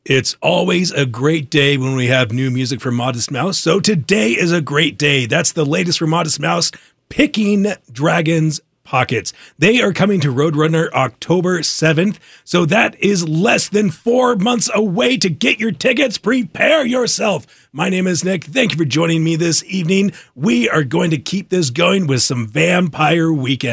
It's always a great day when we have new music from Modest Mouse. So today is a great day. That's the latest from Modest Mouse, Picking Dragons Pockets. They are coming to Roadrunner October 7th. So that is less than 4 months away. To get your tickets, prepare yourself. My name is Nick. Thank you for joining me this evening. We are going to keep this going with some Vampire Weekend.